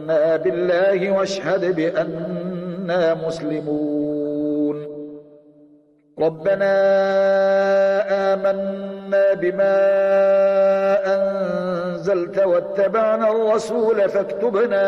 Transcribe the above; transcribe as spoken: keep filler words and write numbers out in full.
آمنا بالله واشهد بأننا مسلمون. ربنا آمنا بما أنزلت واتبعنا الرسول فاكتبنا